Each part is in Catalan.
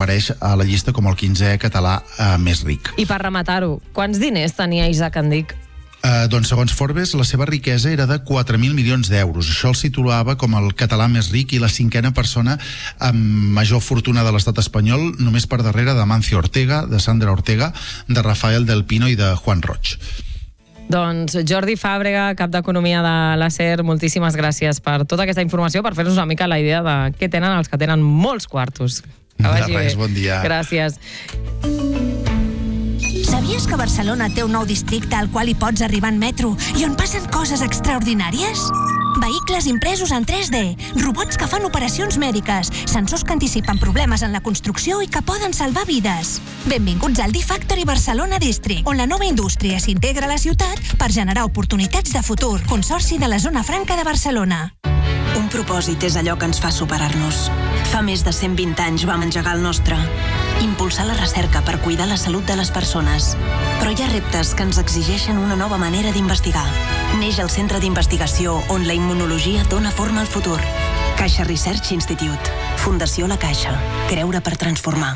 apareix a la llista com el 15è català més ric. I per rematar-ho, quants diners tenia Isaac Andic? Doncs segons Forbes, la seva riquesa era de 4.000 milions d'euros. Això el situava com el català més ric i la cinquena persona amb major fortuna de l'estat espanyol, només per darrere de Mancio Ortega, de Sandra Ortega, de Rafael del Pino i de Juan Roig. Doncs Jordi Fàbrega, cap d'Economia de la SER, moltíssimes gràcies per tota aquesta informació, per fer-nos una mica la idea de què tenen els que tenen molts quartos. De res, bon dia. Gràcies. Sabies que Barcelona té un nou districte al qual hi pots arribar en metro i on passen coses extraordinàries? Vehicles impresos en 3D, robots que fan operacions mèdiques, sensors que anticipen problemes en la construcció i que poden salvar vides. Benvinguts al D-Factory Barcelona District, on la nova indústria s'integra a la ciutat per generar oportunitats de futur. Consorci de la Zona Franca de Barcelona. Un propòsit és allò que ens fa superar-nos. Fa més de 120 anys vam engegar el nostre. Impulsar la recerca per cuidar la salut de les persones. Però hi ha reptes que ens exigeixen una nova manera d'investigar. Neix el Centre d'Investigació on la immunologia dona forma al futur. Caixa Research Institute. Fundació La Caixa. Creure per transformar.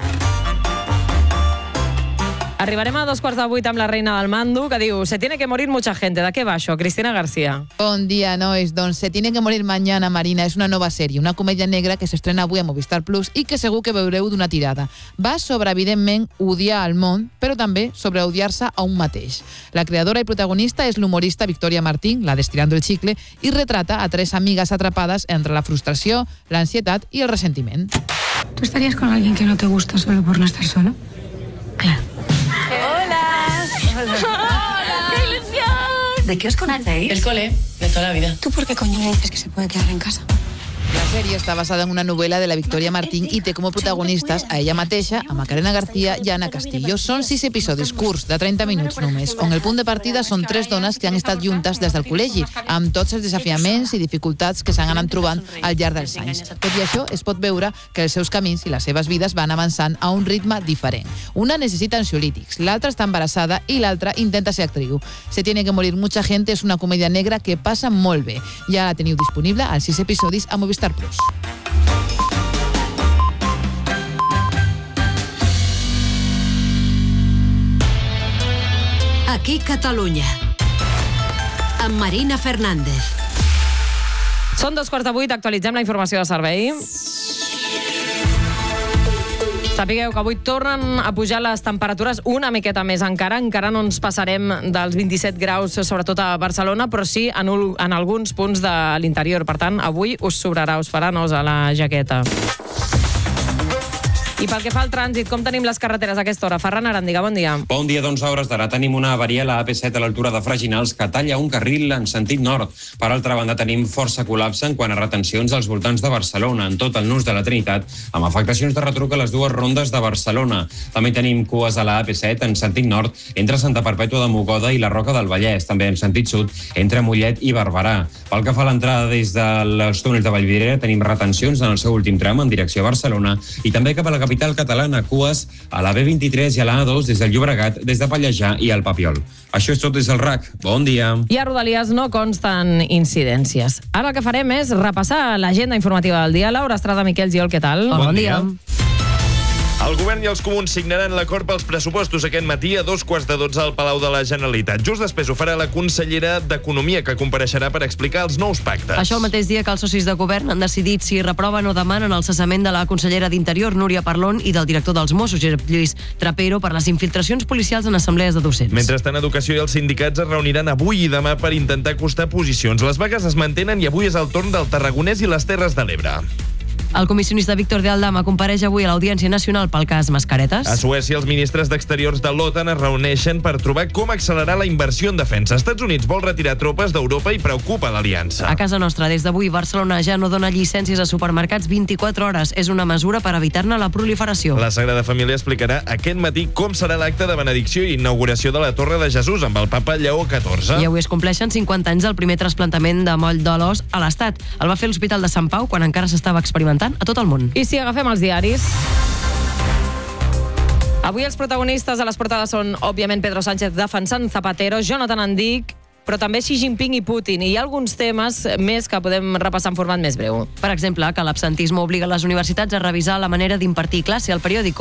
Arribarem a 7:45 amb la reina del mando, que diu: se tiene que morir mucha gente. ¿De qué va això? Cristina García. Bon dia, nois. Doncs Se tiene que morir mañana, Marina, és una nova sèrie, una comèdia negra que s'estrena avui a Movistar Plus i que segur que veureu d'una tirada. Va sobre, evidentment, odiar el món, però també sobre odiar-se a un mateix. La creadora i protagonista és l'humorista Victoria Martín, la d'Estirando el Chicle, i retrata a 3 amigues atrapades entre la frustració, l'ansietat i el ressentiment. ¿Tú estarías con alguien que no te gusta solo por no estar solo? Claro. ¡Hola! ¡Qué ilusión! ¿De qué os conocéis? El cole, de toda la vida. ¿Tú por qué coño me dices que se puede quedar en casa? La sèrie està basada en una novel·la de la Victoria Martín i té com a protagonistes a ella mateixa, a Macarena García i a Ana Castillo. Són 6 episodis curts, de 30 minuts només, on el punt de partida són 3 dones que han estat juntes des del col·legi, amb tots els desafiaments i dificultats que s'han anat trobant al llarg dels anys. Tot i això, es pot veure que els seus camins i les seves vides van avançant a un ritme diferent. Una necessita ansiolítics, l'altra està embarassada i l'altra intenta ser actriu. Se tiene que morir mucha gente és una comèdia negra que passa molt bé. Ja la teniu disponible als 6 episodis a Movistar Plus. Aquí Catalunya, amb Marina Fernández. Són 7:45, actualitzem la informació de servei. Sapigueu que avui tornen a pujar les temperatures una miqueta més encara no ens passarem dels 27 graus, sobretot a Barcelona, però sí en alguns punts de l'interior. Per tant, avui us sobrarà, us farà nosa la jaqueta. I pel que fa al trànsit, com tenim les carreteres a aquesta hora? Ferran Arandiga, bon dia. Bon dia, doncs a hores d'ara tenim una avaria a la AP7 a l'altura de Freginals que talla un carril en sentit nord. Per altra banda, tenim força col·lapse en quant a retencions als voltants de Barcelona, en tot el nus de la Trinitat, amb afectacions de retruc a les 2 rondes de Barcelona. També tenim cues a la AP7 en sentit nord entre Santa Perpètua de Mogoda i la Roca del Vallès, també en sentit sud entre Mollet i Barberà. Pel que fa a l'entrada des dels túnels de Vallvidrera, tenim retencions en el seu últim tram en direcció a Barcelona i també cap a la capital catalana, cues a la B23 i a la A2 des del Llobregat, des de Pallejà i el Papiol. Això és tot des del RAC. Bon dia. I a Rodalies no consten incidències. Ara el que farem és repassar l'agenda informativa del dia. Laura Estrada, Miquel Giol, què tal? Bon dia. El govern i els comuns signaran l'acord pels pressupostos aquest matí a 11:15 al Palau de la Generalitat. Just després ho farà la consellera d'Economia, que compareixerà per explicar els nous pactes. Això el mateix dia que els socis de govern han decidit si reproven o demanen el cessament de la consellera d'Interior, Núria Parlon, i del director dels Mossos, Josep Lluís Trapero, per les infiltracions policials en assemblees de docents. Mentrestant, Educació i els sindicats es reuniran avui i demà per intentar acostar posicions. Les vagues es mantenen i avui és el torn del Tarragonès i les Terres de l'Ebre. El comissionista Víctor de Aldama compareix avui a l'Audiència Nacional pel cas Mascaretes. A Suècia, els ministres d'Exteriors de l'OTAN es reuneixen per trobar com accelerar la inversió en defensa. Estats Units vol retirar tropes d'Europa i preocupa l'aliança. A casa nostra, des d'avui, Barcelona ja no dona llicències a supermercats 24 hores. És una mesura per evitar-ne la proliferació. La Sagrada Família explicarà aquest matí com serà l'acte de benedicció i inauguració de la Torre de Jesús amb el papa Lleó XIV. I avui es compleixen 50 anys del primer trasplantament de moll de l'os a l'Estat. El va fer l'Hospital de Sant Pau quan encara s'estava experimentant a tot el món. I si agafem els diaris... Avui els protagonistes a les portades són, òbviament, Pedro Sánchez defensant Zapatero, Jonathan Andic, però també Xi Jinping i Putin. I hi ha alguns temes més que podem repassar en format més breu. Per exemple, que l'absentisme obliga les universitats a revisar la manera d'impartir classe. Al periòdic